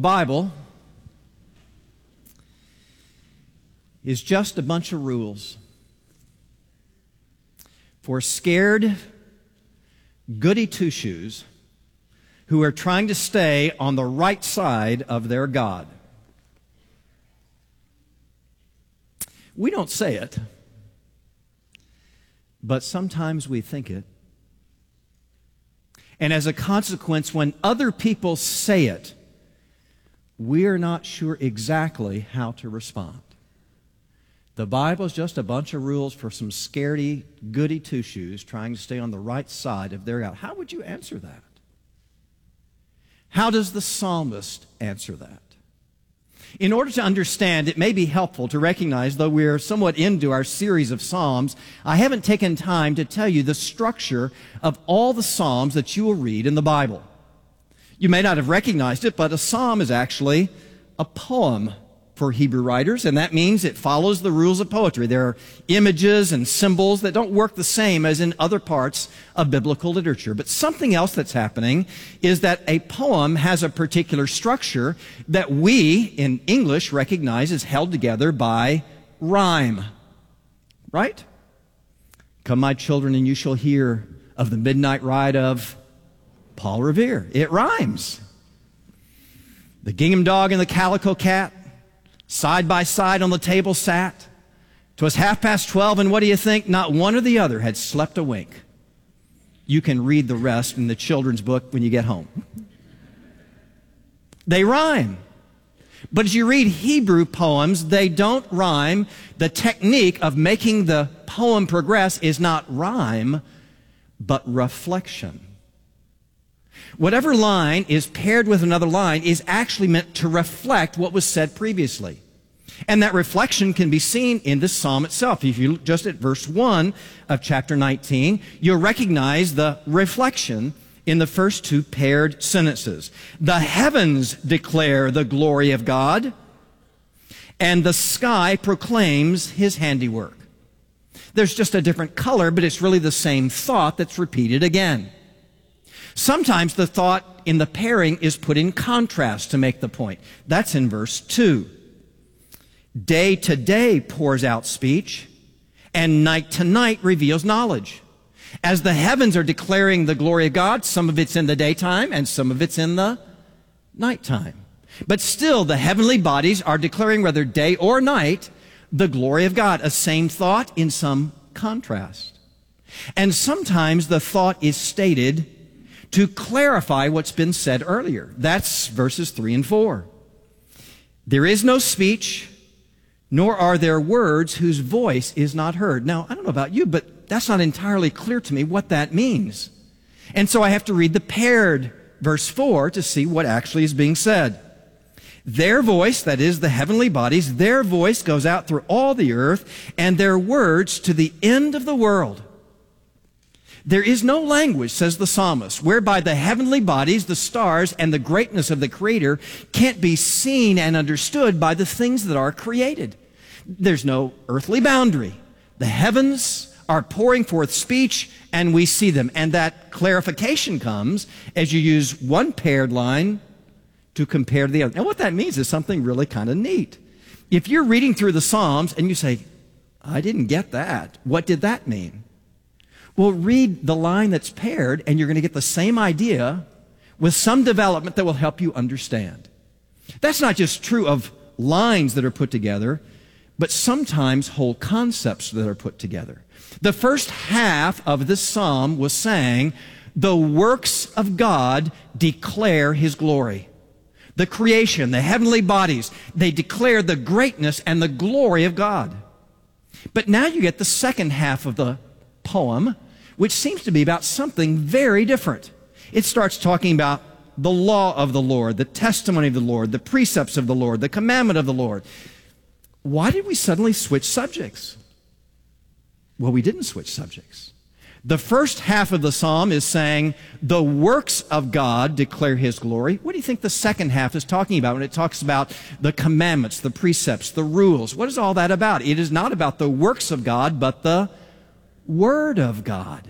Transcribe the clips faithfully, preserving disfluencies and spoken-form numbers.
Bible is just a bunch of rules for scared goody two-shoes who are trying to stay on the right side of their God. We don't say it, but sometimes we think it. And as a consequence, when other people say it, we're not sure exactly how to respond. The Bible is just a bunch of rules for some scaredy, goody two-shoes trying to stay on the right side of their God. How would you answer that? How does the psalmist answer that? In order to understand, it may be helpful to recognize, though we're somewhat into our series of Psalms, I haven't taken time to tell you the structure of all the Psalms that you will read in the Bible. You may not have recognized it, but a psalm is actually a poem for Hebrew writers, and that means it follows the rules of poetry. There are images and symbols that don't work the same as in other parts of biblical literature. But something else that's happening is that a poem has a particular structure that we, in English, recognize as held together by rhyme. Right? Come, my children, and you shall hear of the midnight ride of Paul Revere. It rhymes. The gingham dog and the calico cat, side by side on the table sat. 'Twas half past twelve, and what do you think? Not one or the other had slept a wink. You can read the rest in the children's book when you get home. They rhyme. But as you read Hebrew poems, they don't rhyme. The technique of making the poem progress is not rhyme, but reflection. Whatever line is paired with another line is actually meant to reflect what was said previously. And that reflection can be seen in the psalm itself. If you look just at verse one of chapter nineteen, you'll recognize the reflection in the first two paired sentences. The heavens declare the glory of God, and the sky proclaims his handiwork. There's just a different color, but it's really the same thought that's repeated again. Sometimes the thought in the pairing is put in contrast to make the point. That's in verse two. Day to day pours out speech, and night to night reveals knowledge. As the heavens are declaring the glory of God, some of it's in the daytime and some of it's in the nighttime. But still, the heavenly bodies are declaring, whether day or night, the glory of God. A same thought in some contrast. And sometimes the thought is stated to clarify what's been said earlier. That's verses three and four. There is no speech, nor are there words whose voice is not heard. Now, I don't know about you, but that's not entirely clear to me what that means. And so I have to read the paired verse four to see what actually is being said. Their voice, that is the heavenly bodies, their voice goes out through all the earth, and their words to the end of the world. There is no language, says the psalmist, whereby the heavenly bodies, the stars, and the greatness of the Creator can't be seen and understood by the things that are created. There's no earthly boundary. The heavens are pouring forth speech, and we see them. And that clarification comes as you use one paired line to compare to the other. And what that means is something really kind of neat. If you're reading through the Psalms and you say, I didn't get that, what did that mean? Well, read the line that's paired, and you're going to get the same idea with some development that will help you understand. That's not just true of lines that are put together, but sometimes whole concepts that are put together. The first half of this psalm was saying, the works of God declare his glory. The creation, the heavenly bodies, they declare the greatness and the glory of God. But now you get the second half of the poem, which seems to be about something very different. It starts talking about the law of the Lord, the testimony of the Lord, the precepts of the Lord, the commandment of the Lord. Why did we suddenly switch subjects? Well, we didn't switch subjects. The first half of the psalm is saying, the works of God declare his glory. What do you think the second half is talking about when it talks about the commandments, the precepts, the rules? What is all that about? It is not about the works of God, but the Word of God.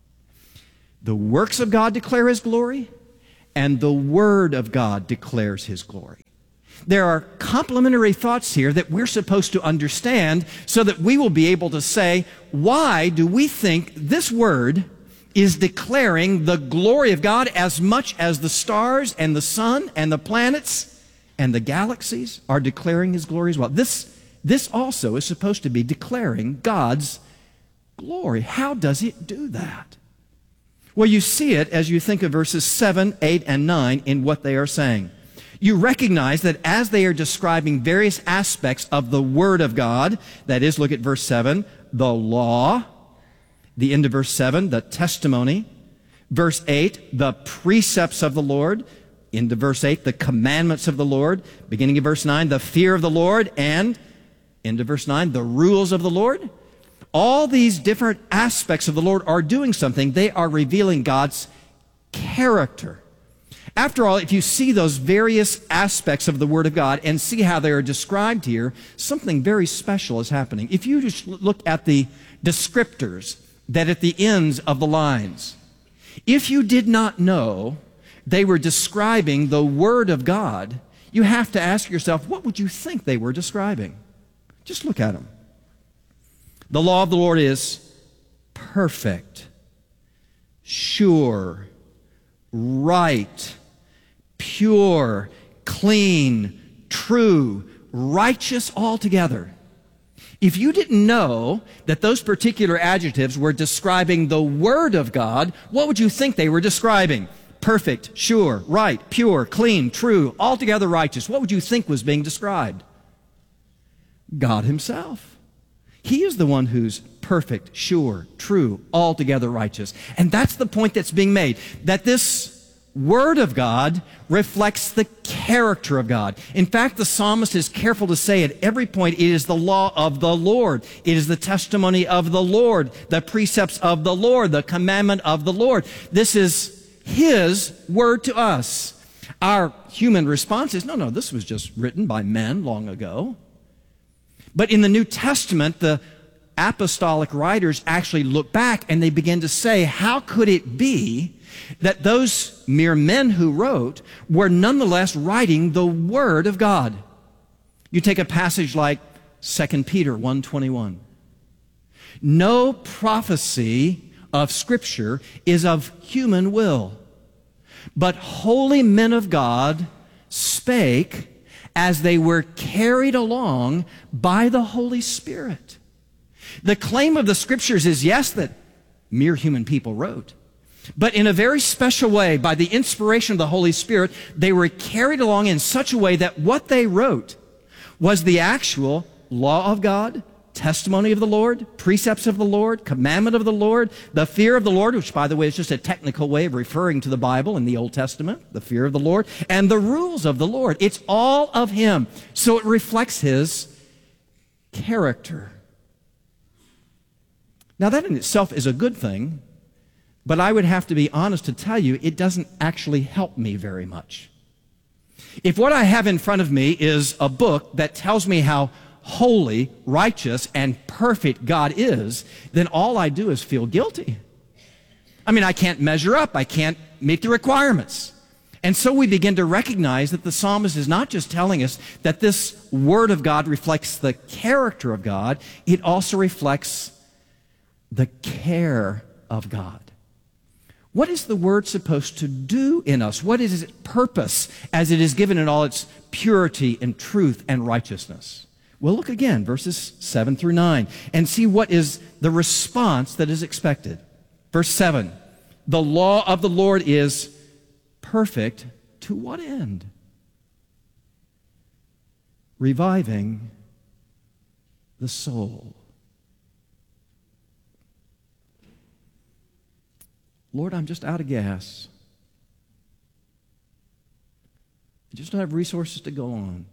The works of God declare his glory, and the Word of God declares his glory. There are complementary thoughts here that we're supposed to understand so that we will be able to say, why do we think this word is declaring the glory of God as much as the stars and the sun and the planets and the galaxies are declaring His glory as well? This, this also is supposed to be declaring God's glory. How does it do that? Well, you see it as you think of verses seven, eight, and nine in what they are saying. You recognize that as they are describing various aspects of the Word of God, that is, look at verse seven, the law, the end of verse seven, the testimony, verse eight, the precepts of the Lord, into verse eight, the commandments of the Lord, beginning of verse nine, the fear of the Lord, and into verse nine, the rules of the Lord. All these different aspects of the Lord are doing something. They are revealing God's character. After all, if you see those various aspects of the Word of God and see how they are described here, something very special is happening. If you just look at the descriptors that at the ends of the lines, if you did not know they were describing the Word of God, you have to ask yourself, what would you think they were describing? Just look at them. The law of the Lord is perfect, sure, right, pure, clean, true, righteous altogether. If you didn't know that those particular adjectives were describing the Word of God, what would you think they were describing? Perfect, sure, right, pure, clean, true, altogether righteous. What would you think was being described? God Himself. He is the one who's perfect, sure, true, altogether righteous. And that's the point that's being made, that this Word of God reflects the character of God. In fact, the psalmist is careful to say at every point, it is the law of the Lord. It is the testimony of the Lord, the precepts of the Lord, the commandment of the Lord. This is His word to us. Our human response is, no, no, this was just written by men long ago. But in the New Testament, the apostolic writers actually look back and they begin to say, how could it be that those mere men who wrote were nonetheless writing the Word of God? You take a passage like Second Peter one twenty-one. No prophecy of Scripture is of human will, but holy men of God spake as they were carried along by the Holy Spirit. The claim of the Scriptures is, yes, that mere human people wrote, but in a very special way, by the inspiration of the Holy Spirit, they were carried along in such a way that what they wrote was the actual law of God, testimony of the Lord, precepts of the Lord, commandment of the Lord, the fear of the Lord, which, by the way, is just a technical way of referring to the Bible in the Old Testament, the fear of the Lord, and the rules of the Lord. It's all of Him. So it reflects His character. Now, that in itself is a good thing, but I would have to be honest to tell you, it doesn't actually help me very much. If what I have in front of me is a book that tells me how holy, righteous, and perfect God is, then all I do is feel guilty. I mean, I can't measure up. I can't meet the requirements. And so we begin to recognize that the psalmist is not just telling us that this Word of God reflects the character of God, it also reflects the care of God. What is the Word supposed to do in us? What is its purpose as it is given in all its purity and truth and righteousness? Well, look again, verses seven through nine, and see what is the response that is expected. Verse seven, the law of the Lord is perfect to what end? Reviving the soul. Lord, I'm just out of gas. I just don't have resources to go on.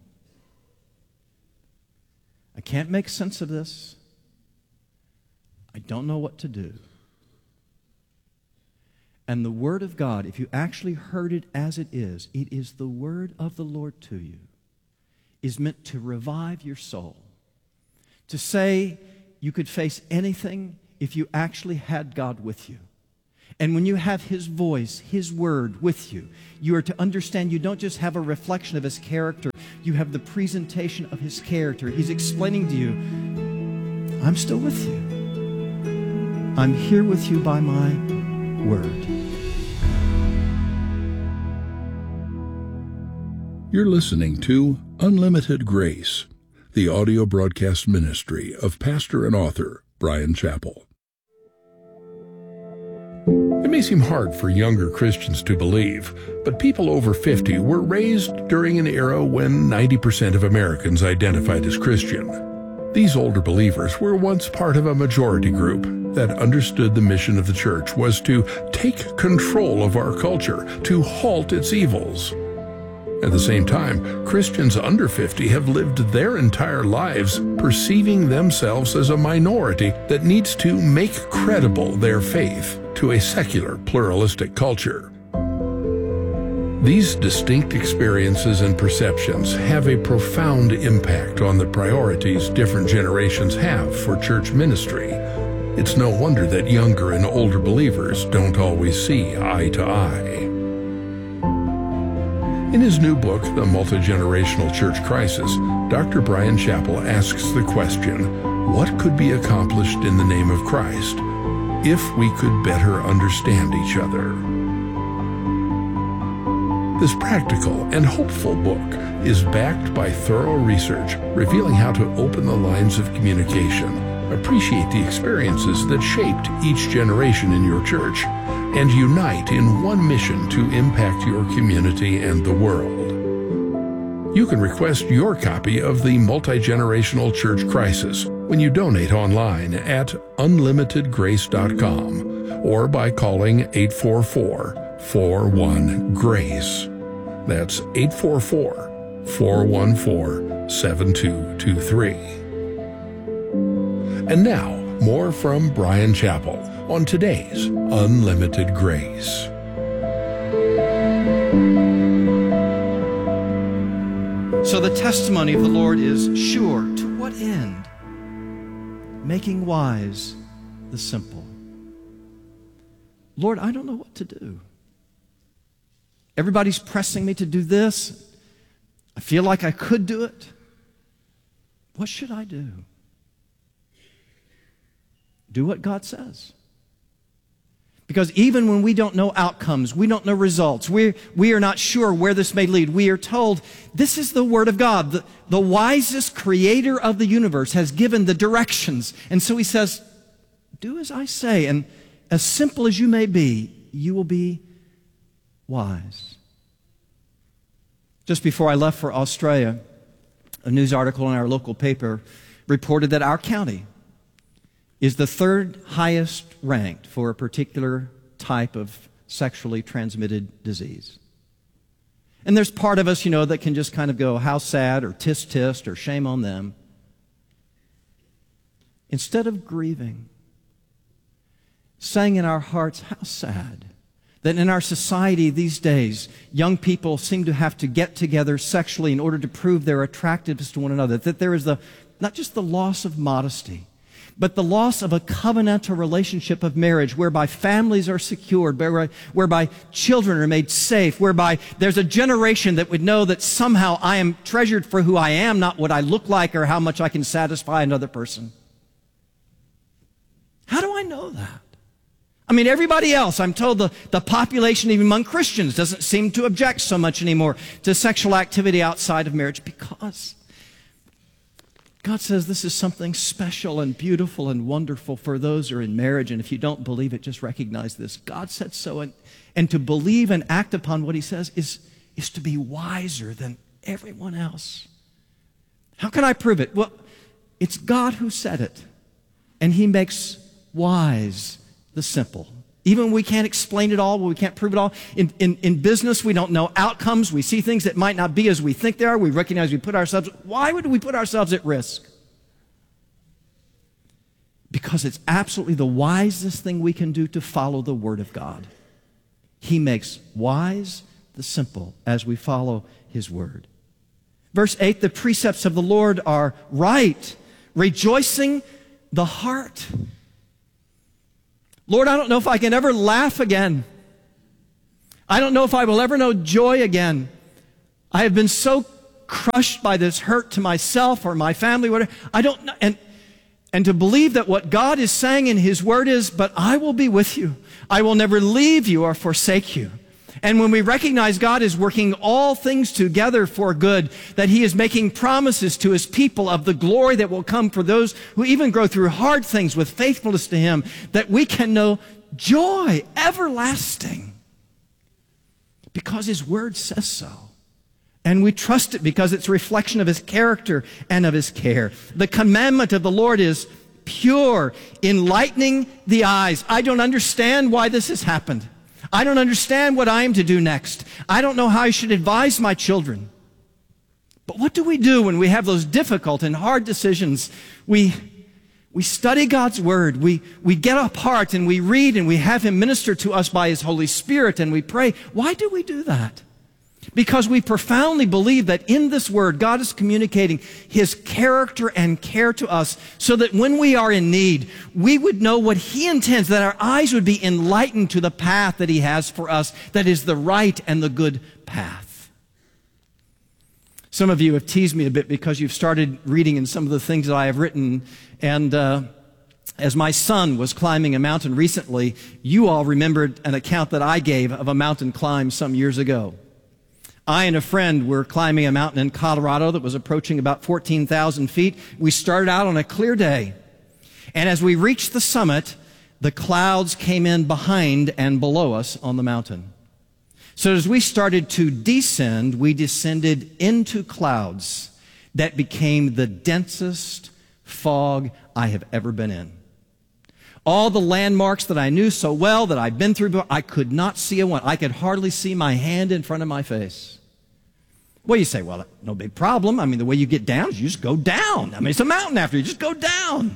I can't make sense of this. I don't know what to do. And the Word of God, if you actually heard it as it is, it is the Word of the Lord to you, is meant to revive your soul. To say you could face anything if you actually had God with you. And when you have His voice, His Word with you, you are to understand you don't just have a reflection of His character you have the presentation of his character. He's explaining to you, I'm still with you. I'm here with you by my word. You're listening to Unlimited Grace, the audio broadcast ministry of pastor and author Bryan Chapell. It may seem hard for younger Christians to believe, but people over fifty were raised during an era when ninety percent of Americans identified as Christian. These older believers were once part of a majority group that understood the mission of the church was to take control of our culture, to halt its evils. At the same time, Christians under fifty have lived their entire lives perceiving themselves as a minority that needs to make credible their faith to a secular, pluralistic culture. These distinct experiences and perceptions have a profound impact on the priorities different generations have for church ministry. It's no wonder that younger and older believers don't always see eye to eye. In his new book, The Multi-Generational Church Crisis, Doctor Bryan Chapell asks the question, what could be accomplished in the name of Christ if we could better understand each other? This practical and hopeful book is backed by thorough research revealing how to open the lines of communication, appreciate the experiences that shaped each generation in your church, and unite in one mission to impact your community and the world. You can request your copy of The Multi-Generational Church Crisis when you donate online at unlimited grace dot com or by calling eight four four, four one, GRACE. That's eight four four, four one four, seven two two three. And now, more from Bryan Chapell on today's Unlimited Grace. So the testimony of the Lord is sure. To what end? Making wise the simple. Lord, I don't know what to do. Everybody's pressing me to do this. I feel like I could do it. What should I do? Do what God says. Because even when we don't know outcomes, we don't know results, we, we are not sure where this may lead, we are told this is the Word of God. The, the wisest creator of the universe has given the directions. And so he says, do as I say. And as simple as you may be, you will be wise. Just before I left for Australia, a news article in our local paper reported that our county is the third highest ranked for a particular type of sexually transmitted disease. And there's part of us, you know, that can just kind of go, how sad, or tisk tisk, or shame on them. Instead of grieving, saying in our hearts, how sad that in our society these days, young people seem to have to get together sexually in order to prove their attractiveness to one another, that there is the, not just the loss of modesty, but the loss of a covenantal relationship of marriage whereby families are secured, whereby, whereby children are made safe, whereby there's a generation that would know that somehow I am treasured for who I am, not what I look like or how much I can satisfy another person. How do I know that? I mean, everybody else, I'm told the, the population, even among Christians, doesn't seem to object so much anymore to sexual activity outside of marriage because God says this is something special and beautiful and wonderful for those who are in marriage. And if you don't believe it, just recognize this. God said so. And, and to believe and act upon what he says is, is to be wiser than everyone else. How can I prove it? Well, it's God who said it. And he makes wise the simple. Even when we can't explain it all, when we can't prove it all. In, in, in business, we don't know outcomes. We see things that might not be as we think they are. We recognize we put ourselves, why would we put ourselves at risk? Because it's absolutely the wisest thing we can do to follow the Word of God. He makes wise the simple as we follow his Word. Verse eight, the precepts of the Lord are right, rejoicing the heart. Lord, I don't know if I can ever laugh again. I don't know if I will ever know joy again. I have been so crushed by this hurt to myself or my family, whatever. I don't know. And, and to believe that what God is saying in His Word is, but I will be with you. I will never leave you or forsake you. And when we recognize God is working all things together for good, that He is making promises to His people of the glory that will come for those who even go through hard things with faithfulness to Him, that we can know joy everlasting because His Word says so. And we trust it because it's a reflection of His character and of His care. The commandment of the Lord is pure, enlightening the eyes. I don't understand why this has happened. I don't understand what I am to do next. I don't know how I should advise my children. But what do we do when we have those difficult and hard decisions? We, we study God's Word. We, we get apart and we read and we have Him minister to us by His Holy Spirit and we pray. Why do we do that? Because we profoundly believe that in this Word, God is communicating His character and care to us so that when we are in need, we would know what He intends, that our eyes would be enlightened to the path that He has for us, that is the right and the good path. Some of you have teased me a bit because you've started reading in some of the things that I have written, and uh, as my son was climbing a mountain recently, you all remembered an account that I gave of a mountain climb some years ago. I and a friend were climbing a mountain in Colorado that was approaching about fourteen thousand feet. We started out on a clear day. And as we reached the summit, the clouds came in behind and below us on the mountain. So as we started to descend, we descended into clouds that became the densest fog I have ever been in. All the landmarks that I knew so well, that I'd been through, I could not see a one. I could hardly see my hand in front of my face. Well, you say, well, no big problem. I mean, the way you get down is you just go down. I mean, it's a mountain after you just go down.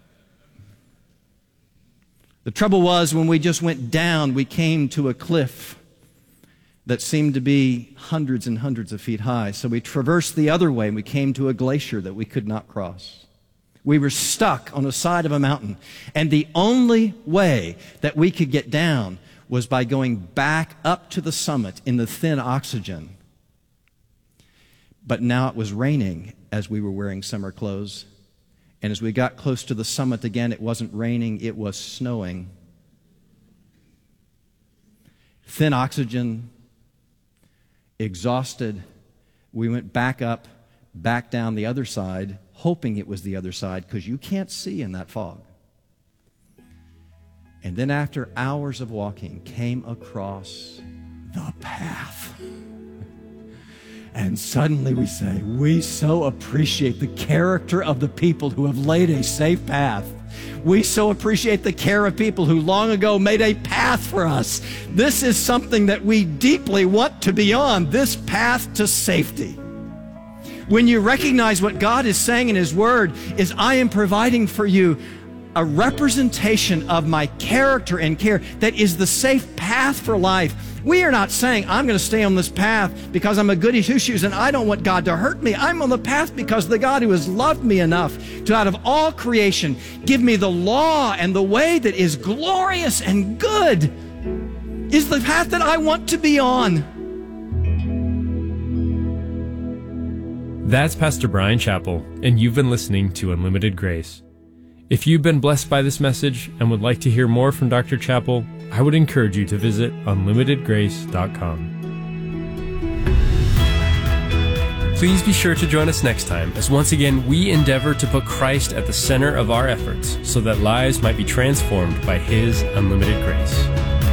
The trouble was when we just went down, we came to a cliff that seemed to be hundreds and hundreds of feet high. So we traversed the other way and we came to a glacier that we could not cross. We were stuck on the side of a mountain, and the only way that we could get down was by going back up to the summit in the thin oxygen. But now it was raining as we were wearing summer clothes, and as we got close to the summit again, it wasn't raining, it was snowing. Thin oxygen, exhausted, we went back up, back down the other side, hoping it was the other side, because you can't see in that fog. And then after hours of walking, came across the path. And suddenly we say, we so appreciate the character of the people who have laid a safe path. We so appreciate the care of people who long ago made a path for us. This is something that we deeply want to be on, this path to safety. When you recognize what God is saying in His Word is, I am providing for you a representation of my character and care that is the safe path for life. We are not saying, I'm going to stay on this path because I'm a goody two-shoes and I don't want God to hurt me. I'm on the path because the God who has loved me enough to, out of all creation, give me the law and the way that is glorious and good is the path that I want to be on. That's Pastor Bryan Chapell, and you've been listening to Unlimited Grace. If you've been blessed by this message and would like to hear more from Doctor Chapell, I would encourage you to visit unlimited grace dot com. Please be sure to join us next time as once again we endeavor to put Christ at the center of our efforts so that lives might be transformed by His unlimited grace.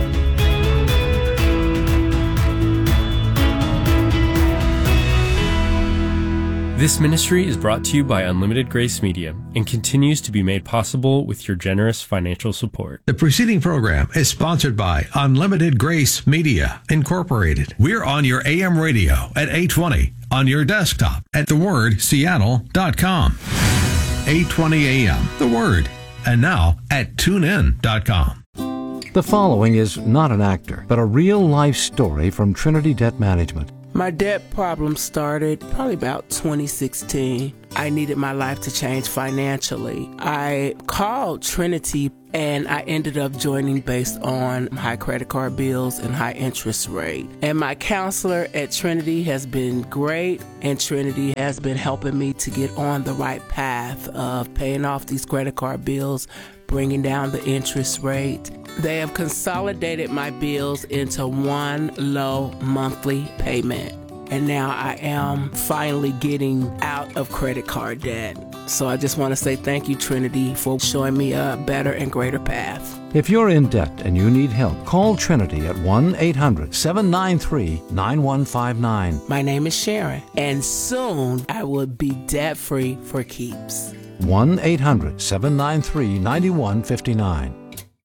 This ministry is brought to you by Unlimited Grace Media and continues to be made possible with your generous financial support. The preceding program is sponsored by Unlimited Grace Media, Incorporated. We're on your A M radio at eight twenty, on your desktop at the word seattle dot com. eight twenty A M, The Word, and now at tune in dot com. The following is not an actor, but a real-life story from Trinity Debt Management. My debt problem started probably about twenty sixteen. I needed my life to change financially. I called Trinity and I ended up joining based on high credit card bills and high interest rate. And my counselor at Trinity has been great, and Trinity has been helping me to get on the right path of paying off these credit card bills, bringing down the interest rate. They have consolidated my bills into one low monthly payment. And now I am finally getting out of credit card debt. So I just want to say thank you, Trinity, for showing me a better and greater path. If you're in debt and you need help, call Trinity at one eight hundred seven nine three nine one five nine. My name is Sharon, and soon I will be debt-free for keeps. one eight hundred seven nine three nine one five nine.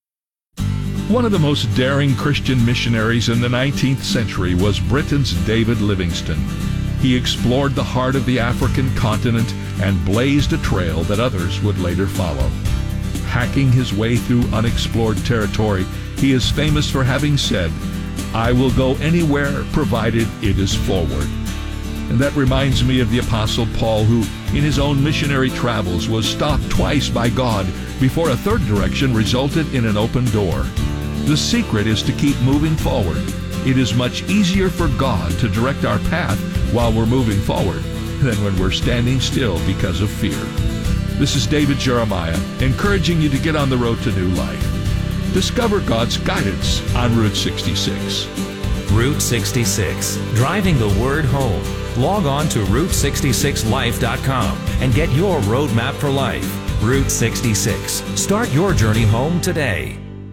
One of the most daring Christian missionaries in the nineteenth century was Britain's David Livingstone. He explored the heart of the African continent and blazed a trail that others would later follow. Hacking his way through unexplored territory, he is famous for having said, "I will go anywhere provided it is forward." And that reminds me of the Apostle Paul, who, in his own missionary travels, was stopped twice by God before a third direction resulted in an open door. The secret is to keep moving forward. It is much easier for God to direct our path while we're moving forward than when we're standing still because of fear. This is David Jeremiah, encouraging you to get on the road to new life. Discover God's guidance on Route sixty-six. Route sixty-six, driving the word home. Log on to route sixty-six life dot com and get your roadmap for life. Route sixty-six. Start your journey home today.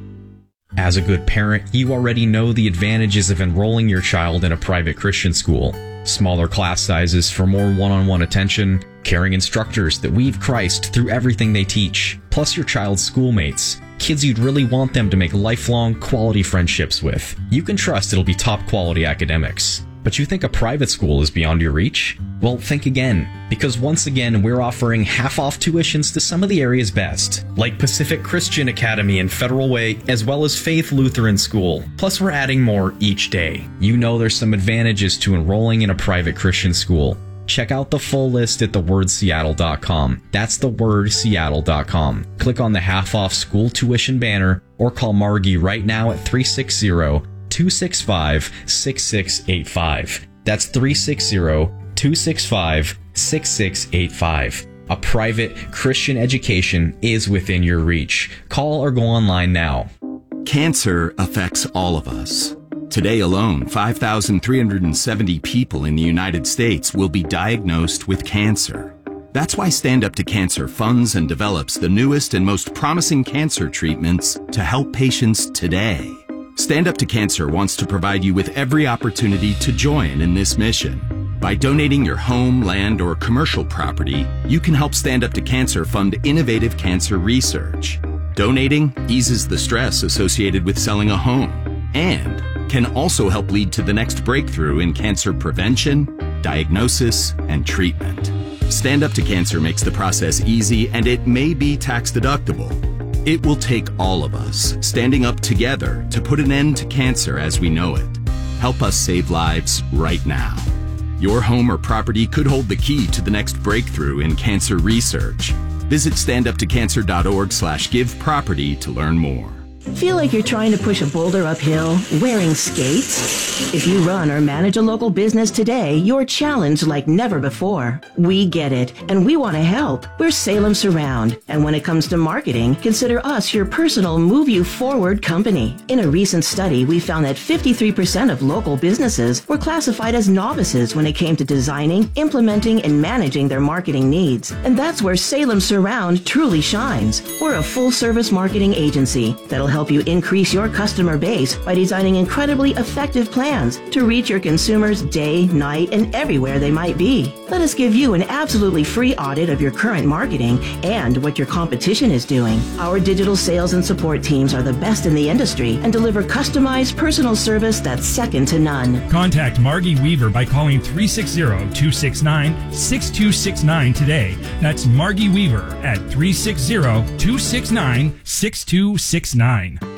As a good parent, you already know the advantages of enrolling your child in a private Christian school. Smaller class sizes for more one-on-one attention, caring instructors that weave Christ through everything they teach, plus your child's schoolmates, kids you'd really want them to make lifelong quality friendships with. You can trust it'll be top quality academics. But you think a private school is beyond your reach? Well, think again, because once again, we're offering half-off tuitions to some of the area's best, like Pacific Christian Academy and Federal Way, as well as Faith Lutheran School. Plus, we're adding more each day. You know there's some advantages to enrolling in a private Christian school. Check out the full list at the word seattle dot com. That's the word seattle dot com. Click on the half-off school tuition banner or call Margie right now at three six zero, two six five, six six eight five. That's three six zero, two six five, six six eight five. A private Christian education is within your reach. Call or go online now. Cancer affects all of us. Today alone, five thousand three hundred seventy people in the United States will be diagnosed with cancer. That's why Stand Up to Cancer funds and develops the newest and most promising cancer treatments to help patients today. Stand Up to Cancer wants to provide you with every opportunity to join in this mission. By donating your home, land, or commercial property, you can help Stand Up to Cancer fund innovative cancer research. Donating eases the stress associated with selling a home and can also help lead to the next breakthrough in cancer prevention, diagnosis, and treatment. Stand Up to Cancer makes the process easy, and it may be tax deductible. It will take all of us standing up together to put an end to cancer as we know it. Help us save lives right now. Your home or property could hold the key to the next breakthrough in cancer research. Visit stand up to cancer dot org slash give property to learn more. Feel like you're trying to push a boulder uphill wearing skates? If you run or manage a local business today, you're challenged like never before. We get it, and we want to help. We're Salem Surround, and when it comes to marketing, consider us your personal Move You Forward company. In a recent study, we found that fifty-three percent of local businesses were classified as novices when it came to designing, implementing, and managing their marketing needs. And that's where Salem Surround truly shines. We're a full-service marketing agency that'll help you increase your customer base by designing incredibly effective plans to reach your consumers day, night, and everywhere they might be. Let us give you an absolutely free audit of your current marketing and what your competition is doing. Our digital sales and support teams are the best in the industry and deliver customized personal service that's second to none. Contact Margie Weaver by calling three six zero, two six nine, six two six nine today. That's Margie Weaver at three six zero, two six nine, six two six nine.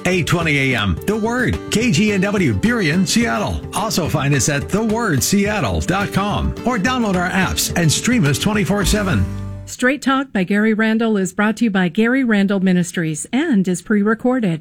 eight twenty a.m. The Word, K G N W, Burien, Seattle. Also find us at the word seattle dot com or download our apps and stream us twenty-four seven. Straight Talk by Gary Randall is brought to you by Gary Randall Ministries and is pre-recorded.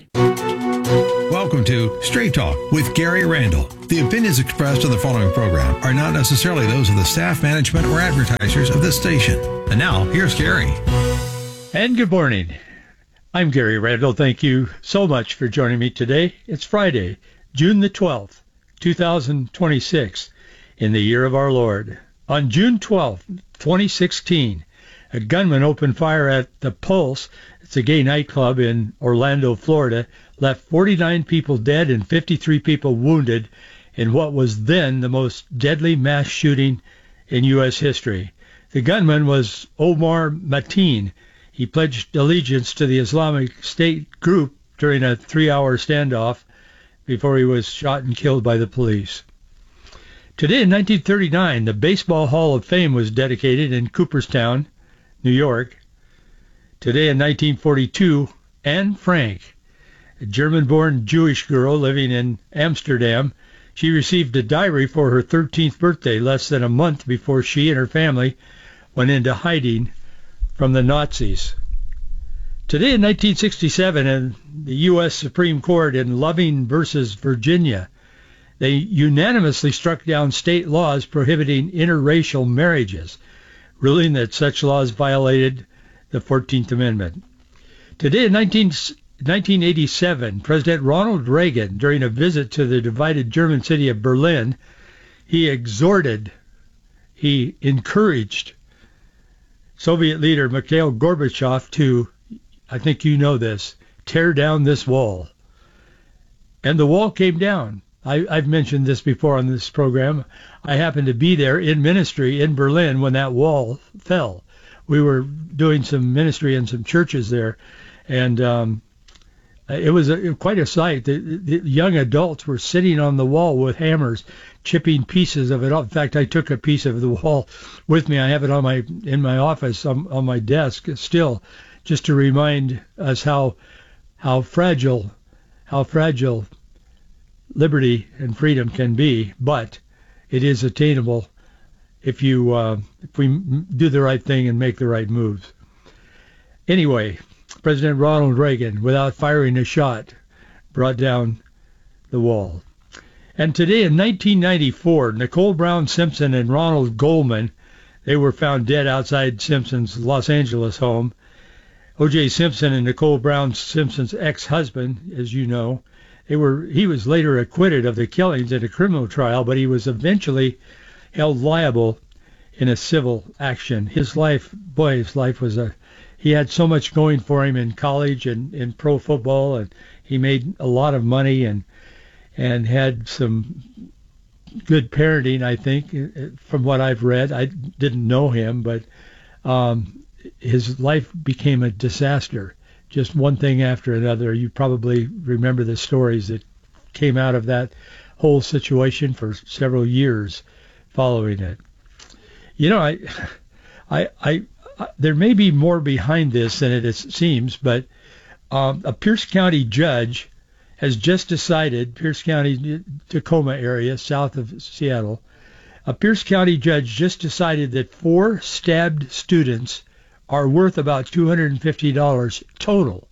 Welcome to Straight Talk with Gary Randall. The opinions expressed on the following program are not necessarily those of the staff, management, or advertisers of this station. And now, here's Gary. And good morning. I'm Gary Randall. Thank you so much for joining me today. It's Friday, June the twelfth, two thousand twenty-six, in the year of our Lord. On June twelfth, twenty sixteen, a gunman opened fire at The Pulse. It's a gay nightclub in Orlando, Florida, left forty-nine people dead and fifty-three people wounded in what was then the most deadly mass shooting in U S history. The gunman was Omar Mateen. He pledged allegiance to the Islamic State group during a three-hour standoff before he was shot and killed by the police. Today in nineteen thirty-nine, the Baseball Hall of Fame was dedicated in Cooperstown, New York. Today in nineteen forty-two, Anne Frank, a German-born Jewish girl living in Amsterdam, she received a diary for her thirteenth birthday less than a month before she and her family went into hiding from the Nazis. Today in nineteen sixty-seven, in the U S Supreme Court in Loving versus Virginia, they unanimously struck down state laws prohibiting interracial marriages, ruling that such laws violated the fourteenth Amendment. Today in nineteen eighty-seven, President Ronald Reagan, during a visit to the divided German city of Berlin, he exhorted, he encouraged Soviet leader Mikhail Gorbachev to, I think you know this, tear down this wall. And the wall came down. I, I've mentioned this before on this program. I happened to be there in ministry in Berlin when that wall fell. We were doing some ministry in some churches there, and um, it was a, quite a sight. The, the young adults were sitting on the wall with hammers, chipping pieces of it off. In fact, I took a piece of the wall with me. I have it on my in my office on, on my desk still, just to remind us how how fragile how fragile liberty and freedom can be. But it is attainable if you uh, if we do the right thing and make the right moves. Anyway, President Ronald Reagan, without firing a shot, brought down the wall. And today in nineteen ninety-four, Nicole Brown Simpson and Ronald Goldman, they were found dead outside Simpson's Los Angeles home. O J Simpson and Nicole Brown Simpson's ex-husband, as you know, they were he was later acquitted of the killings in a criminal trial, but he was eventually held liable in a civil action. His life, boy, his life was a, he had so much going for him in college and in pro football, and he made a lot of money and and had some good parenting, I think, from what I've read. I didn't know him, but um, his life became a disaster, just one thing after another. You probably remember the stories that came out of that whole situation for several years following it. You know, I, I, I, I there may be more behind this than it is, seems, but um, a Pierce County judge has just decided, Pierce County, Tacoma area, south of Seattle, a Pierce County judge just decided that four stabbed students are worth about two hundred fifty dollars total.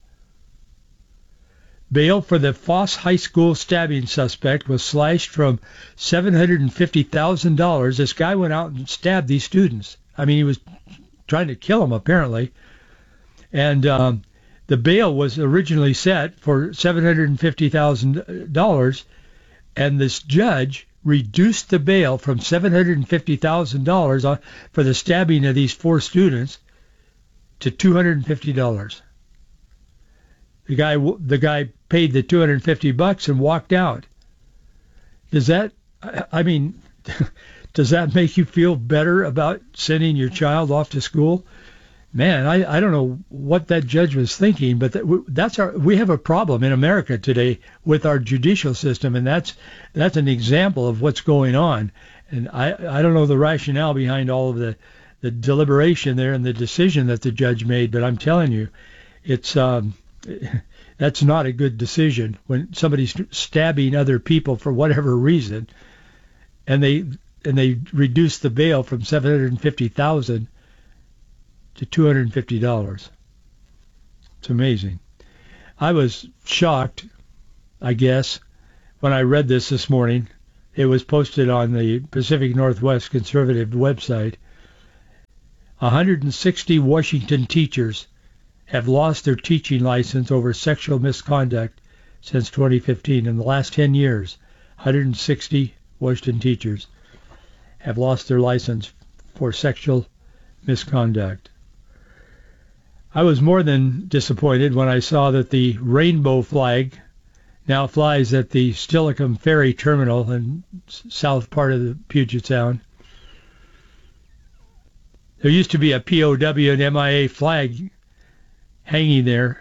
Bail for the Foss High School stabbing suspect was slashed from seven hundred fifty thousand dollars. This guy went out and stabbed these students. I mean, he was trying to kill them, apparently. And um, the bail was originally set for seven hundred fifty thousand dollars, and this judge reduced the bail from seven hundred fifty thousand dollars for the stabbing of these four students to two hundred fifty dollars. The guy, the guy paid the two hundred fifty bucks and walked out. Does that, I mean, does that make you feel better about sending your child off to school? Man, I, I don't know what that judge was thinking, but that, that's our, we have a problem in America today with our judicial system, and that's that's an example of what's going on. And I, I don't know the rationale behind all of the, the deliberation there and the decision that the judge made, but I'm telling you, it's um, that's not a good decision when somebody's stabbing other people for whatever reason, and they and they reduce the bail from seven hundred fifty thousand dollars to two hundred fifty dollars. It's amazing. I was shocked, I guess, when I read this this morning. It was posted on the Pacific Northwest Conservative website. one hundred sixty Washington teachers have lost their teaching license over sexual misconduct since twenty fifteen. In the last ten years, one hundred sixty Washington teachers have lost their license for sexual misconduct. I was more than disappointed when I saw that the rainbow flag now flies at the Stillicum Ferry Terminal in south part of the Puget Sound. There used to be a P O W and M I A flag hanging there.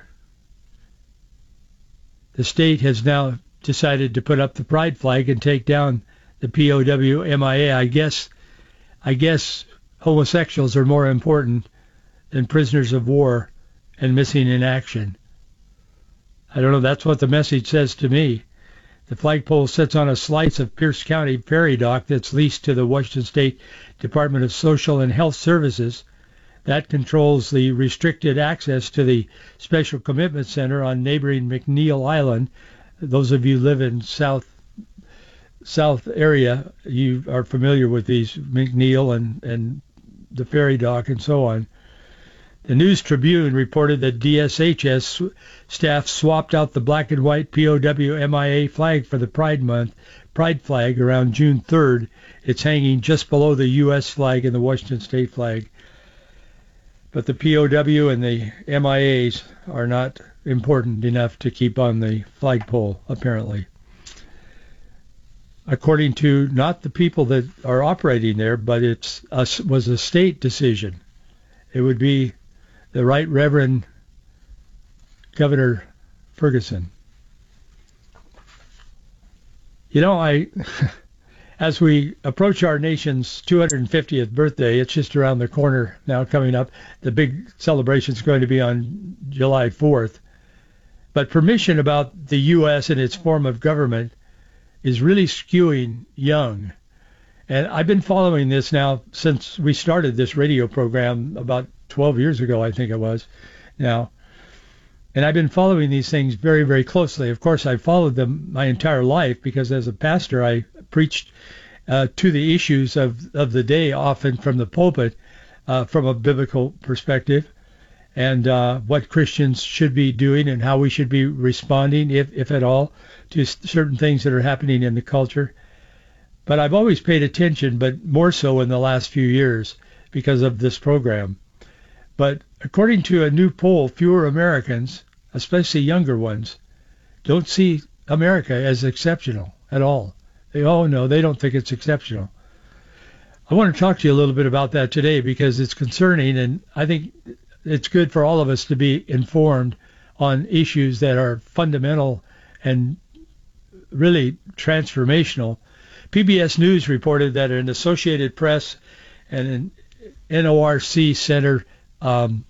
The state has now decided to put up the pride flag and take down the P O W M I A. I guess, I guess homosexuals are more important than prisoners of war and missing in action. I don't know, that's what the message says to me. The flagpole sits on a slice of Pierce County ferry dock that's leased to the Washington State Department of Social and Health Services. That controls the restricted access to the Special Commitment Center on neighboring McNeil Island. Those of you who live in south south area, you are familiar with these, McNeil and, and the ferry dock and so on. The News Tribune reported that D S H S staff swapped out the black and white P O W M I A flag for the Pride Month Pride flag around June third. It's hanging just below the U S flag and the Washington State flag. But the P O W and the M I As are not important enough to keep on the flagpole, apparently. According to not the people that are operating there, but it was a state decision. It would be the Right Reverend Governor Ferguson. You know, I, as we approach our nation's two hundred fiftieth birthday, it's just around the corner now coming up. The big celebration is going to be on July fourth. But permission about the U S and its form of government is really skewing young. And I've been following this now since we started this radio program about twelve years ago, I think it was now. And I've been following these things very, very closely. Of course, I've followed them my entire life because as a pastor, I preached uh, to the issues of, of the day, often from the pulpit, uh, from a biblical perspective, and uh, what Christians should be doing and how we should be responding, if, if at all, to certain things that are happening in the culture. But I've always paid attention, but more so in the last few years because of this program. But according to a new poll, fewer Americans, especially younger ones, don't see America as exceptional at all. They all know they don't think it's exceptional. I want to talk to you a little bit about that today because it's concerning, and I think it's good for all of us to be informed on issues that are fundamental and really transformational. P B S News reported that an Associated Press and an N O R C Center um,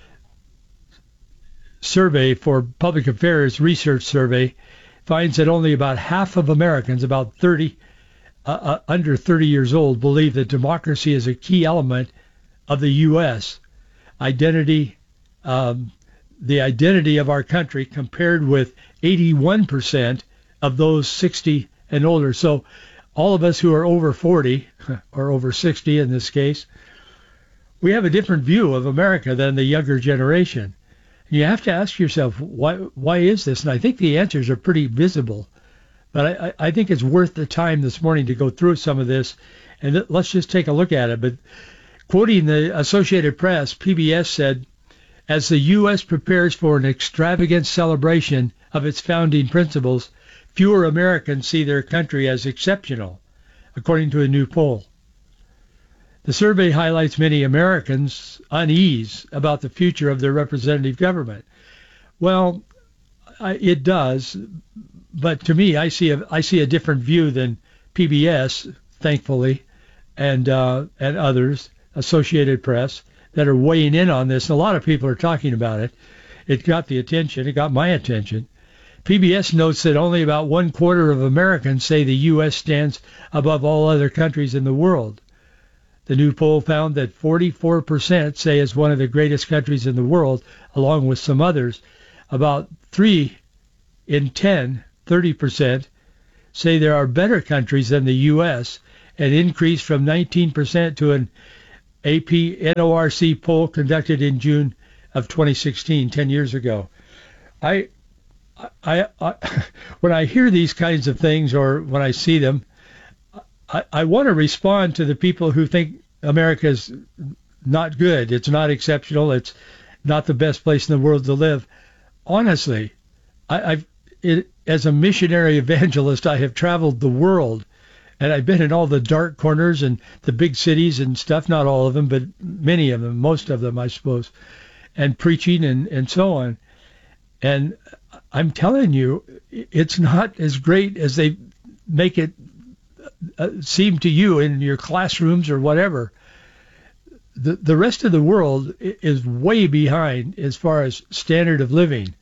survey for Public Affairs research survey finds that only about half of Americans, about thirty, uh, uh, under thirty years old, believe that democracy is a key element of the U S identity, um, the identity of our country, compared with eighty-one percent of those sixty and older. So all of us who are over forty, or over sixty in this case, we have a different view of America than the younger generation. You have to ask yourself, why why is this? And I think the answers are pretty visible. But I, I think it's worth the time this morning to go through some of this, and let's just take a look at it. But quoting the Associated Press, P B S said, as the U S prepares for an extravagant celebration of its founding principles, fewer Americans see their country as exceptional, according to a new poll. The survey highlights many Americans' unease about the future of their representative government. Well, I, it does, but to me, I see a I see a different view than P B S, thankfully, and uh, and others, Associated Press, that are weighing in on this. And a lot of people are talking about it. it got the attention. It got my attention. P B S notes that only about one quarter of Americans say the U S stands above all other countries in the world. The new poll found that forty-four percent say it's one of the greatest countries in the world, along with some others. About three in ten, thirty percent, say there are better countries than the U S, an increase from nineteen percent to an A P N O R C poll conducted in June of twenty sixteen, ten years ago. I, I, I, when I hear these kinds of things or when I see them, I, I want to respond to the people who think America's not good, it's not exceptional, it's not the best place in the world to live. Honestly, I, I've it, as a missionary evangelist, I have traveled the world, and I've been in all the dark corners and the big cities and stuff, not all of them, but many of them, most of them, I suppose, and preaching and, and so on. And I'm telling you, it's not as great as they make it uh, seem to you in your classrooms or whatever. The, the rest of the world is way behind as far as standard of living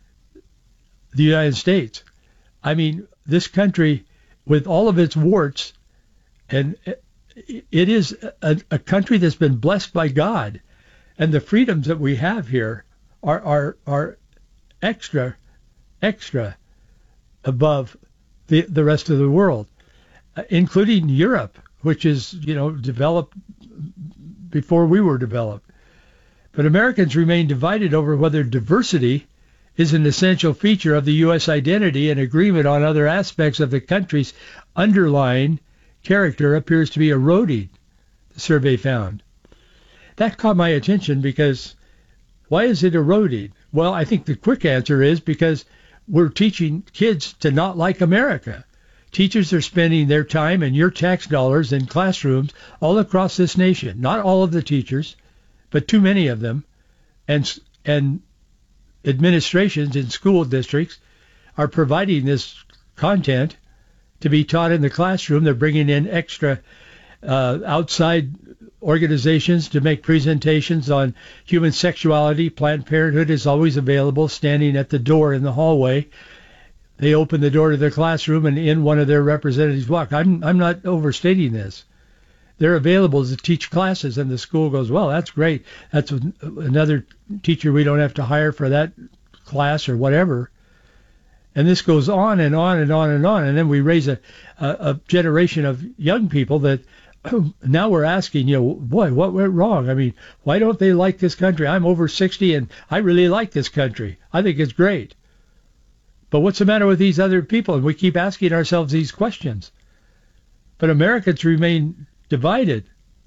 the United States. I mean, this country, with all of its warts, and it is a, a country that's been blessed by God, and the freedoms that we have here are are, are extra, extra above the the rest of the world, including Europe, which is, you know, developed before we were developed. But Americans remain divided over whether diversity is an essential feature of the U S identity, and agreement on other aspects of the country's underlying character appears to be eroding, the survey found. That caught my attention because why is it eroding? Well, I think the quick answer is because we're teaching kids to not like America. Teachers are spending their time and your tax dollars in classrooms all across this nation. Not all of the teachers, but too many of them. And and administrations in school districts are providing this content to be taught in the classroom. They're bringing in extra uh, outside organizations to make presentations on human sexuality. Planned Parenthood is always available, standing at the door in the hallway. They open the door to their classroom, and in one of their representatives walk. I'm I'm not overstating this. They're available to teach classes, and the school goes, well, that's great. That's another teacher we don't have to hire for that class or whatever. And this goes on and on and on and on. And then we raise a, a, a generation of young people that oh, now we're asking, you know, boy, what went wrong? I mean, why don't they like this country? I'm over sixty, and I really like this country. I think it's great. But what's the matter with these other people? And we keep asking ourselves these questions. But Americans remain divided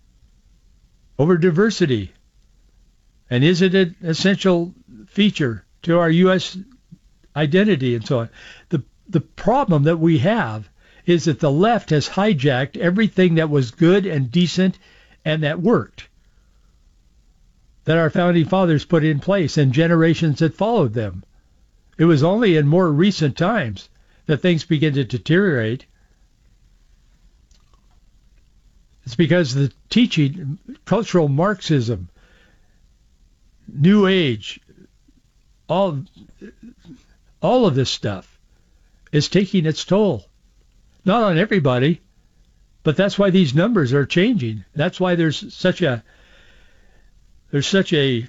over diversity. And is it an essential feature to our U S identity and so on? The the problem that we have is that the left has hijacked everything that was good and decent and that worked, that our founding fathers put in place and generations that followed them. It was only in more recent times that things began to deteriorate. It's because the teaching, cultural Marxism, New Age, all, all of this stuff is taking its toll. Not on everybody, but that's why these numbers are changing. That's why there's such a there's such a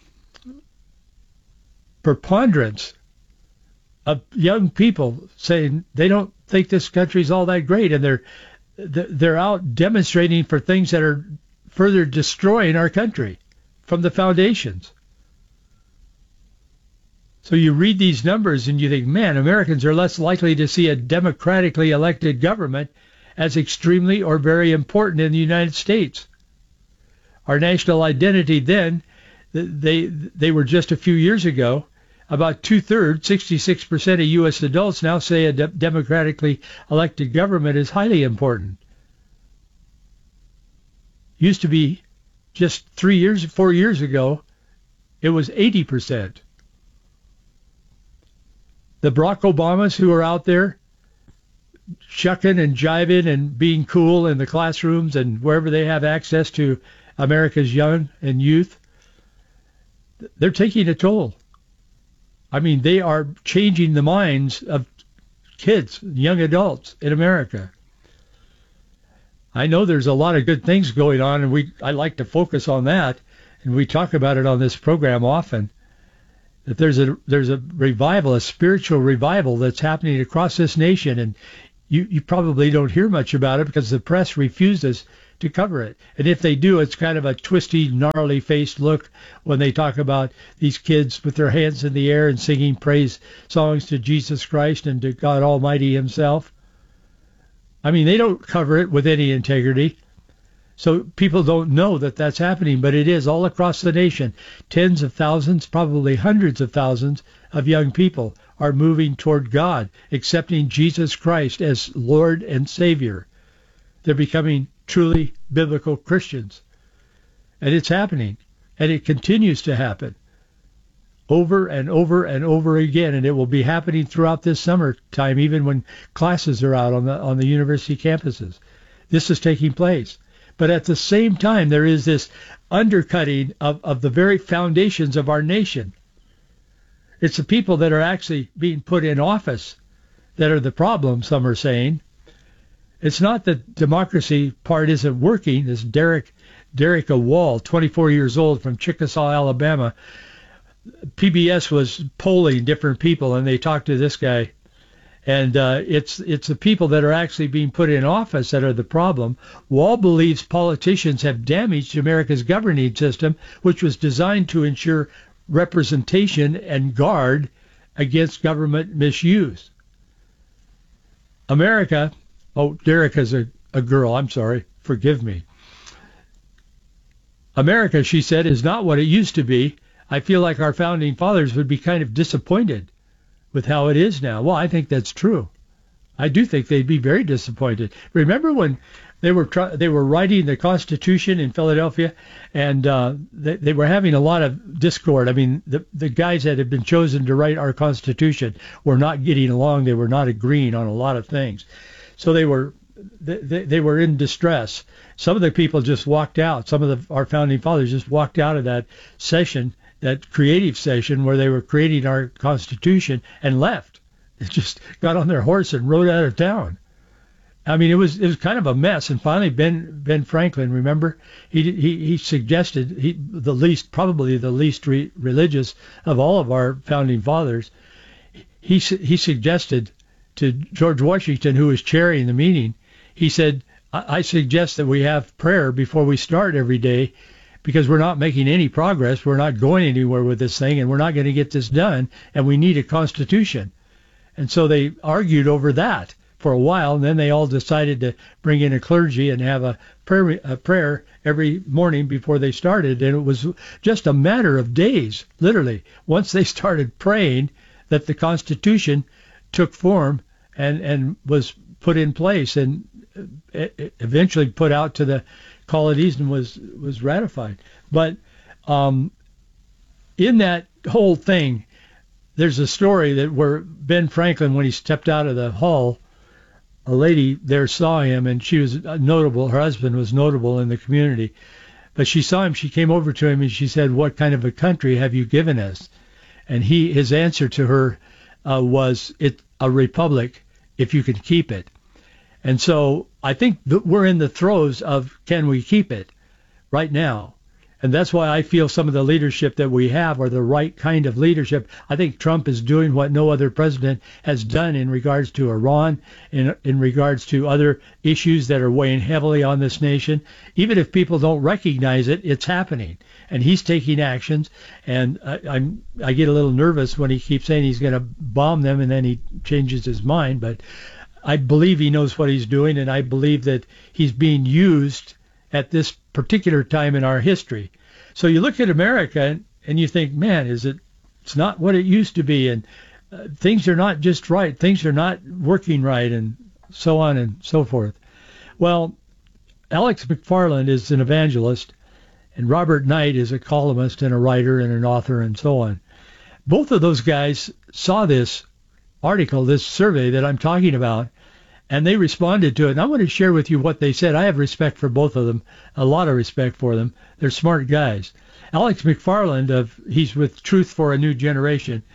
preponderance of young people saying they don't think this country's all that great, and they're they're out demonstrating for things that are further destroying our country from the foundations. So you read these numbers and you think, man, Americans are less likely to see a democratically elected government as extremely or very important in the United States. Our national identity then, they they were just a few years ago, about two-thirds, sixty-six percent of U S adults now say a de- democratically elected government is highly important. Used to be just three years, four years ago, it was eighty percent. The Barack Obamas who are out there shucking and jiving and being cool in the classrooms and wherever they have access to America's young and youth, they're taking a toll. I mean, they are changing the minds of kids, young adults in America. I know there's a lot of good things going on, and we I like to focus on that, and we talk about it on this program often. That there's a there's a revival, a spiritual revival that's happening across this nation, and you, you probably don't hear much about it because the press refuses to cover it. And if they do, it's kind of a twisty, gnarly-faced look when they talk about these kids with their hands in the air and singing praise songs to Jesus Christ and to God Almighty himself. I mean, they don't cover it with any integrity. So people don't know that that's happening, but it is all across the nation. Tens of thousands, probably hundreds of thousands of young people are moving toward God, accepting Jesus Christ as Lord and Savior. They're becoming truly biblical Christians. And it's happening. And it continues to happen over and over and over again. And it will be happening throughout this summertime, even when classes are out on the on the university campuses. This is taking place. But at the same time, there is this undercutting of, of the very foundations of our nation. It's the people that are actually being put in office that are the problem, some are saying. It's not that democracy part isn't working. This Derek, Derek Wall, twenty-four years old from Chickasaw, Alabama. P B S was polling different people, and they talked to this guy. And uh, it's it's the people that are actually being put in office that are the problem. Wall believes politicians have damaged America's governing system, which was designed to ensure representation and guard against government misuse. America... Oh, Derek is a, a girl. I'm sorry. Forgive me. America, she said, is not what it used to be. I feel like our founding fathers would be kind of disappointed with how it is now. Well, I think that's true. I do think they'd be very disappointed. Remember when they were try- they were writing the Constitution in Philadelphia, and uh, they, they were having a lot of discord. I mean, the the guys that had been chosen to write our Constitution were not getting along. They were not agreeing on a lot of things. So they were they, they were in distress. Some of the people just walked out. Some of the, our founding fathers just walked out of that session, that creative session where they were creating our Constitution, and left. They just got on their horse and rode out of town. I mean, it was it was kind of a mess. And finally, Ben Ben Franklin, remember, he he, he suggested he the least probably the least re, religious of all of our founding fathers. He he suggested to George Washington, who was chairing the meeting, he said, I, I suggest that we have prayer before we start every day, because we're not making any progress. We're not going anywhere with this thing, and we're not going to get this done, and we need a constitution. And so they argued over that for a while, and then they all decided to bring in a clergy and have a prayer, a prayer every morning before they started. And it was just a matter of days, literally, once they started praying, that the Constitution took form and, and was put in place, and eventually put out to the colonies and was was ratified. But um, in that whole thing, there's a story that where Ben Franklin, when he stepped out of the hall, a lady there saw him, and she was notable. Her husband was notable in the community. But she saw him, she came over to him, and she said, "What kind of a country have you given us?" And he, his answer to her uh, was, "It's a republic if you can keep it." And so I think that we're in the throes of, can we keep it right now? And that's why I feel some of the leadership that we have are the right kind of leadership. I think Trump is doing what no other president has done in regards to Iran, in, in regards to other issues that are weighing heavily on this nation. Even if people don't recognize it, it's happening. And he's taking actions. And I, I'm, I get a little nervous when he keeps saying he's going to bomb them, and then he changes his mind. But I believe he knows what he's doing, and I believe that he's being used at this particular time in our history. So you look at America and, and you think, man, is it? It's not what it used to be, and uh, things are not just right. Things are not working right, and so on and so forth. Well, Alex McFarland is an evangelist, and Robert Knight is a columnist and a writer and an author and so on. Both of those guys saw this article, this survey that I'm talking about, and they responded to it. And I want to share with you what they said. I have respect for both of them, a lot of respect for them. They're smart guys. Alex McFarland, of he's with Truth for a New Generation.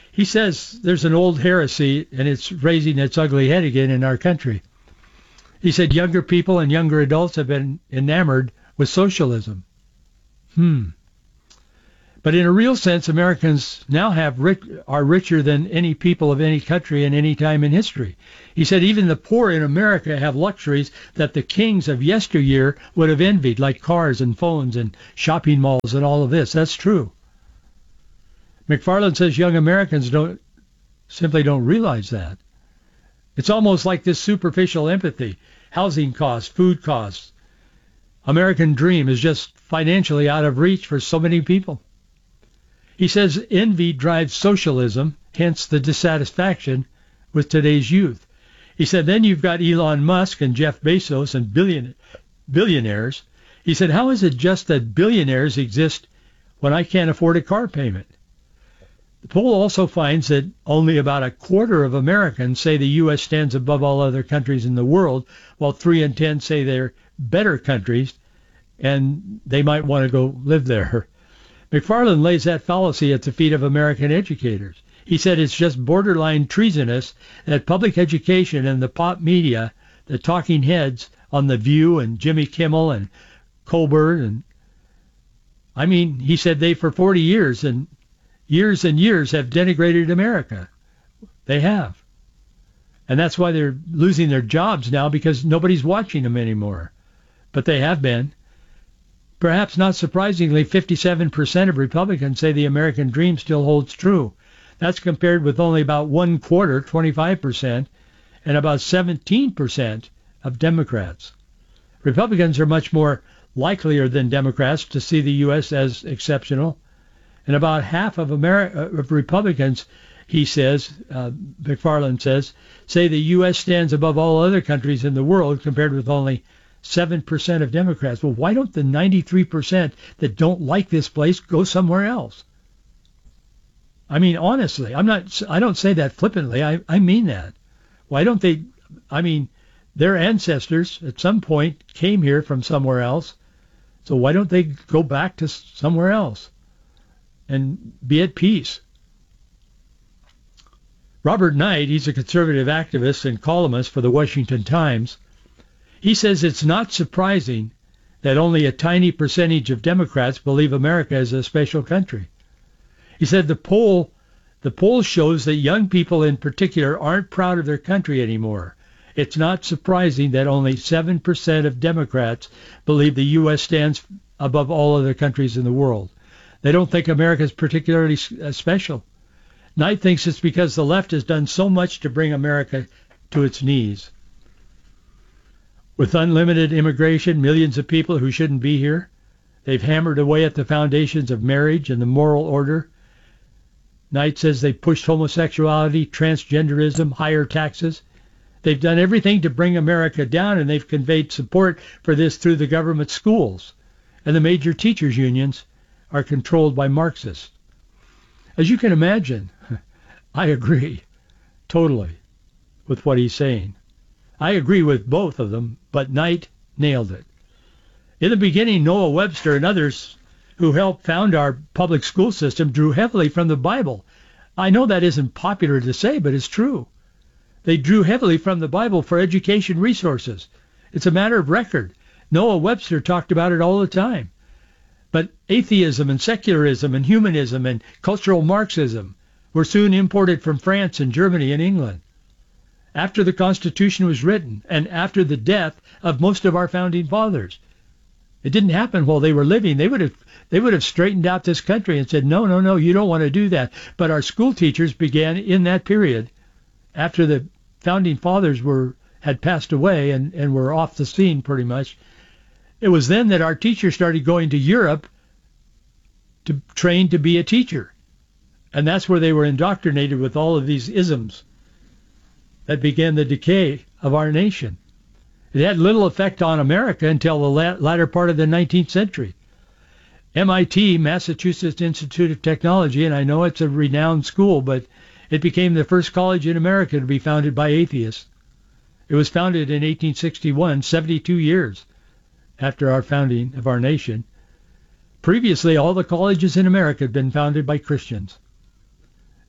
He says there's an old heresy, and it's raising its ugly head again in our country. He said younger people and younger adults have been enamored with socialism. Hmm. But in a real sense, Americans now have rich, are richer than any people of any country in any time in history. He said even the poor in America have luxuries that the kings of yesteryear would have envied, like cars and phones and shopping malls and all of this. That's true. McFarland says young Americans don't simply don't realize that. It's almost like this superficial empathy. Housing costs, food costs. American dream is just financially out of reach for so many people. He says envy drives socialism, hence the dissatisfaction with today's youth. He said then you've got Elon Musk and Jeff Bezos and billion, billionaires. He said, how is it just that billionaires exist when I can't afford a car payment? The poll also finds that only about a quarter of Americans say the U S stands above all other countries in the world, while three in ten say they're better countries and they might want to go live there. McFarland lays that fallacy at the feet of American educators. He said it's just borderline treasonous that public education and the pop media, the talking heads on The View and Jimmy Kimmel and Colbert, and I mean, he said they for forty years and years and years have denigrated America. They have. And that's why they're losing their jobs now, because nobody's watching them anymore. But they have been. Perhaps not surprisingly, fifty-seven percent of Republicans say the American dream still holds true. That's compared with only about one quarter, twenty-five percent, and about seventeen percent of Democrats. Republicans are much more likelier than Democrats to see the U S as exceptional. And about half of, Ameri- of Republicans, he says, uh, McFarland says, say the U S stands above all other countries in the world, compared with only seven percent of Democrats. Well, why don't the ninety-three percent that don't like this place go somewhere else? I mean, honestly, I'm not, I don't say that flippantly. I, I mean that. Why don't they, I mean, their ancestors at some point came here from somewhere else. So why don't they go back to somewhere else and be at peace? Robert Knight, he's a conservative activist and columnist for the Washington Times. He says it's not surprising that only a tiny percentage of Democrats believe America is a special country. He said the poll, the poll shows that young people in particular aren't proud of their country anymore. It's not surprising that only seven percent of Democrats believe the U S stands above all other countries in the world. They don't think America is particularly special. Knight thinks it's because the left has done so much to bring America to its knees. With unlimited immigration, millions of people who shouldn't be here, they've hammered away at the foundations of marriage and the moral order. Knight says they've pushed homosexuality, transgenderism, higher taxes. They've done everything to bring America down, and they've conveyed support for this through the government schools. And the major teachers' unions are controlled by Marxists. As you can imagine, I agree totally with what he's saying. I agree with both of them, but Knight nailed it. In the beginning, Noah Webster and others who helped found our public school system drew heavily from the Bible. I know that isn't popular to say, but it's true. They drew heavily from the Bible for education resources. It's a matter of record. Noah Webster talked about it all the time. But atheism and secularism and humanism and cultural Marxism were soon imported from France and Germany and England. After the Constitution was written and after the death of most of our founding fathers. It didn't happen while they were living. They would have they would have straightened out this country and said, no, no, no, you don't want to do that. But our school teachers began in that period, after the founding fathers were had passed away and, and were off the scene pretty much. It was then that our teachers started going to Europe to train to be a teacher. And that's where they were indoctrinated with all of these isms that began the decay of our nation. It had little effect on America until the latter part of the nineteenth century. M I T, Massachusetts Institute of Technology, and I know it's a renowned school, but it became the first college in America to be founded by atheists. It was founded in eighteen sixty-one, seventy-two years after our founding of our nation. Previously, all the colleges in America had been founded by Christians.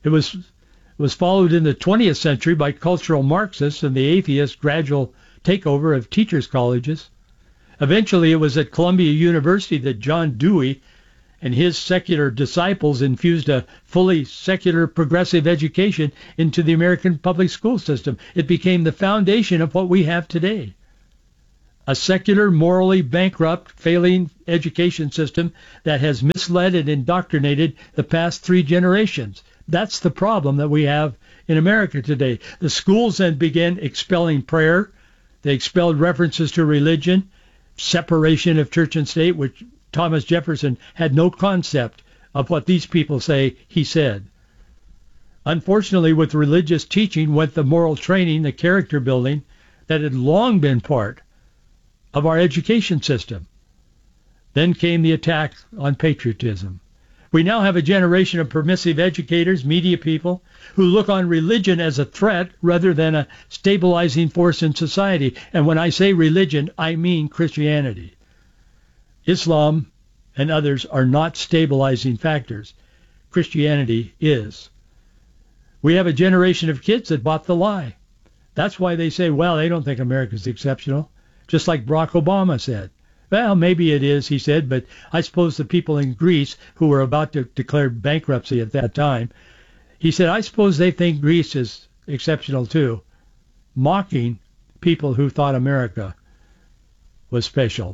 It was was followed in the twentieth century by cultural Marxists and the atheist gradual takeover of teachers' colleges. Eventually, it was at Columbia University that John Dewey and his secular disciples infused a fully secular progressive education into the American public school system. It became the foundation of what we have today. A secular, morally bankrupt, failing education system that has misled and indoctrinated the past three generations. That's the problem that we have in America today. The schools then began expelling prayer. They expelled references to religion, separation of church and state, which Thomas Jefferson had no concept of what these people say he said. Unfortunately, with religious teaching went the moral training, the character building that had long been part of our education system. Then came the attack on patriotism. We now have a generation of permissive educators, media people, who look on religion as a threat rather than a stabilizing force in society. And when I say religion, I mean Christianity. Islam and others are not stabilizing factors. Christianity is. We have a generation of kids that bought the lie. That's why they say, well, they don't think America's exceptional. Just like Barack Obama said. Well, maybe it is, he said, but I suppose the people in Greece who were about to declare bankruptcy at that time, he said, I suppose they think Greece is exceptional too, mocking people who thought America was special.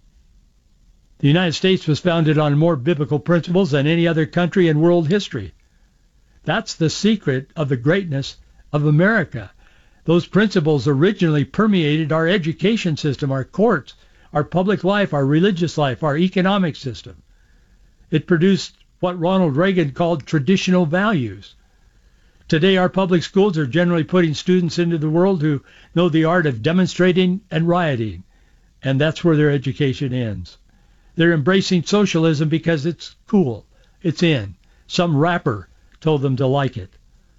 The United States was founded on more biblical principles than any other country in world history. That's the secret of the greatness of America. Those principles originally permeated our education system, our courts, our public life, our religious life, our economic system. It produced what Ronald Reagan called traditional values. Today, our public schools are generally putting students into the world who know the art of demonstrating and rioting, and that's where their education ends. They're embracing socialism because it's cool, it's in. Some rapper told them to like it.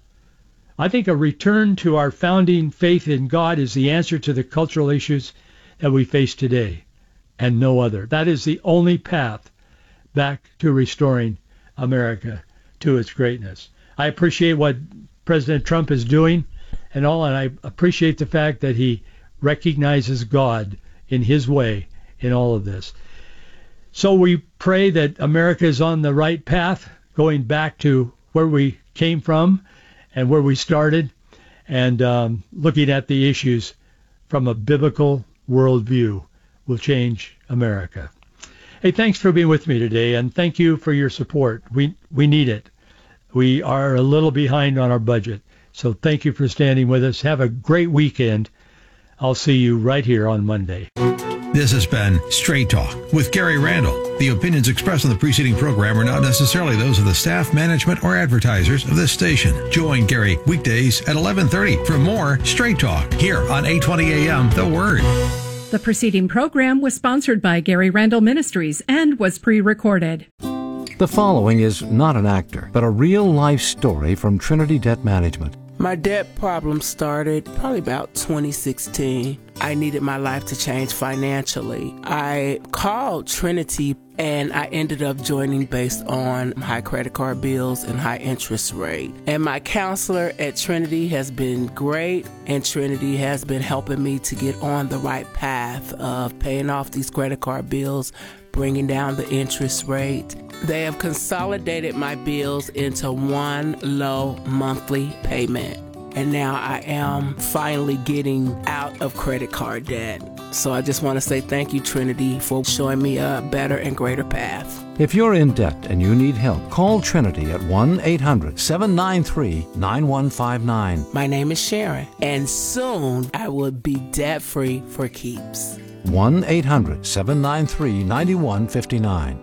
I think a return to our founding faith in God is the answer to the cultural issues that we face today, and no other. That is the only path back to restoring America to its greatness. I appreciate what President Trump is doing and all, and I appreciate the fact that he recognizes God in his way in all of this. So we pray that America is on the right path, going back to where we came from and where we started, and um, looking at the issues from a biblical worldview will change America. Hey, thanks for being with me today, and thank you for your support. We we need it. We are a little behind on our budget, so thank you for standing with us. Have a great weekend. I'll see you right here on Monday. This has been Straight Talk with Gary Randall. The opinions expressed in the preceding program are not necessarily those of the staff, management, or advertisers of this station. Join Gary weekdays at eleven thirty for more Straight Talk here on eight twenty A M The Word. The preceding program was sponsored by Gary Randall Ministries and was pre-recorded. The following is not an actor, but a real-life story from Trinity Debt Management. My debt problem started probably about twenty sixteen. I needed my life to change financially. I called Trinity and I ended up joining based on high credit card bills and high interest rate. And my counselor at Trinity has been great, and Trinity has been helping me to get on the right path of paying off these credit card bills, bringing down the interest rate. They have consolidated my bills into one low monthly payment. And now I am finally getting out of credit card debt. So I just want to say thank you, Trinity, for showing me a better and greater path. If you're in debt and you need help, call Trinity at one eight hundred seven nine three nine one five nine. My name is Sharon, and soon I will be debt-free for keeps. one eight hundred seven nine three nine one five nine.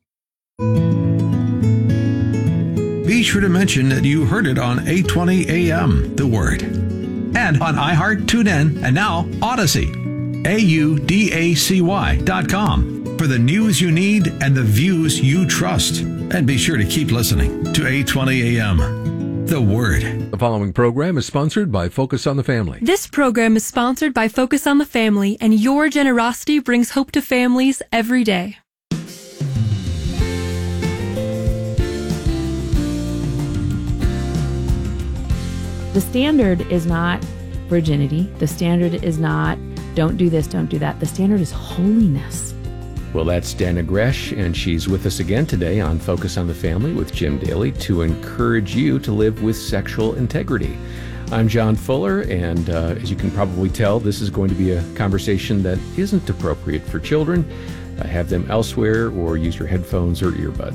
Be sure to mention that you heard it on eight twenty A M The Word. And on iHeart, TuneIn, and now Odyssey. A U D A C Y dot com for the news you need and the views you trust. And be sure to keep listening to eight twenty A M The Word. The following program is sponsored by Focus on the Family. This program is sponsored by Focus on the Family, and your generosity brings hope to families every day. The standard is not virginity. The standard is not don't do this, don't do that. The standard is holiness. Well, that's Dana Gresh, and she's with us again today on Focus on the Family with Jim Daly to encourage you to live with sexual integrity. I'm John Fuller, and uh, as you can probably tell, this is going to be a conversation that isn't appropriate for children. Uh, have them elsewhere or use your headphones or earbuds.